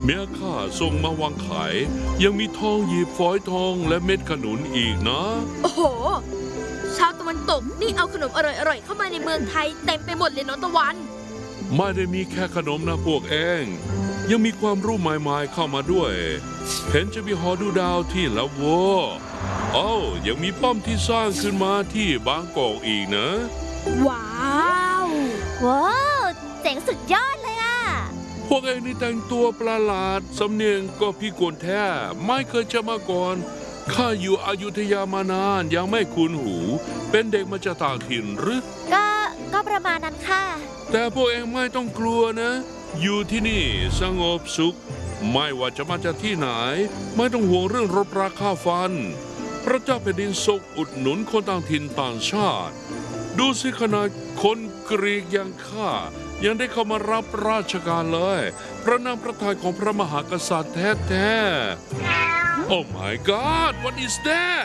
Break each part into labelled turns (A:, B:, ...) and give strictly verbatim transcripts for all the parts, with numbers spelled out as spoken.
A: เมียข้าส่งมาวางขายยังมีทองหยิบฝอยทองและเม็ดขนุนอีกนะ
B: โอ้โหชาวตะวันตกนี่เอาขนมอร่อยๆเข้ามาในเมืองไทยเต็มไปหมดเลยเนาะตะวัน
A: ไม่ได้มีแค่ขนมนะพวกเองยังมีความรู้ใหม่ๆเข้ามาด้วยเห็นจะมีหอดูดาวที่ละวัวเอ้ายังมีป้อมที่สร้างขึ้นมาที่บางกอกอีกนะ
B: ว้าวว้าว
C: เจ๋งสุดยอดเลยอ่ะ
A: พวกเองนี่แต่งตัวประหลาดสำเนียงก็พี่กวนแท้ไม่เคยจะมาก่อนข้าอยู่อยุธยามานานยังไม่คุ้นหูเป็นเด็กมาจากต่างถิ่นหรือ
C: ก็ก็ประมาณนั้นค่ะ
A: แต่พวกเองไม่ต้องกลัวนะอยู่ที่นี่สงบสุขไม่ว่าจะมาจากที่ไหนไม่ต้องห่วงเรื่องรบราค่าฟันพระเจ้าแผ่นดินทรงอุดหนุนคนต่างถิ่นต่างชาติดูสิขนาดคนกรีกอย่างข้ายังได้เข้ามารับราชการเลยพระนามพระทัยของพระมหากษัตริย์แท้ๆ Oh my God what is that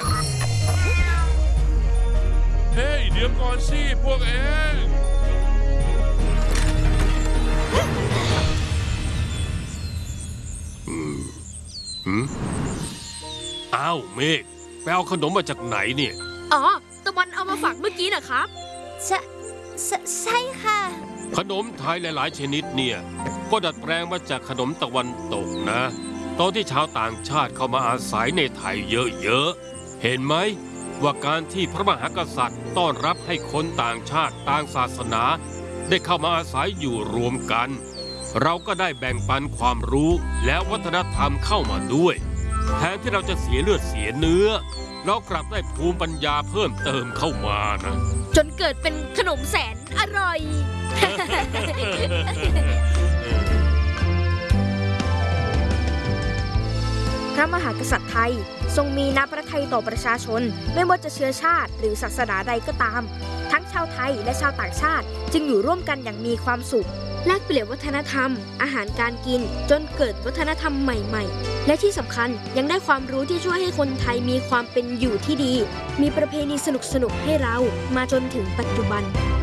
A: เฮ้ยเดี๋ยวก่อนสิพวกเอง
D: อ้าวเมฆไปเอาขนมมาจากไหนเนี่ย
B: อ๋อตะวันเอามาฝากเมื่อกี้นะครับ
C: ใช่ใช่ค่ะ
D: ขนมไทยหลายๆชนิดเนี่ยก็ดัดแปลงมาจากขนมตะวันตกนะตอนที่ชาวต่างชาติเข้ามาอาศัยในไทยเยอะๆเห็นไหมว่าการที่พระมหากษัตริย์ต้อนรับให้คนต่างชาติต่างศาสนาได้เข้ามาอาศัยอยู่รวมกันเราก็ได้แบ่งปันความรู้และวัฒนธรรมเข้ามาด้วยแทนที่เราจะเสียเลือดเสียเนื้อเรากลับได้ภูมิปัญญาเพิ่มเติมเข้ามานะ
B: จนเกิดเป็นขนมแสนอร่อยพระมหากษัตริย์ไทยทรงมีน้ำพระทัยต่อประชาชนไม่ว่าจะเชื้อชาติหรือศาสนาใดก็ตามทั้งชาวไทยและชาวต่างชาติจึงอยู่ร่วมกันอย่างมีความสุขแลกเปลี่ยนวัฒนธรรมอาหารการกินจนเกิดวัฒนธรรมใหม่ๆและที่สำคัญยังได้ความรู้ที่ช่วยให้คนไทยมีความเป็นอยู่ที่ดีมีประเพณีสนุกๆให้เรามาจนถึงปัจจุบัน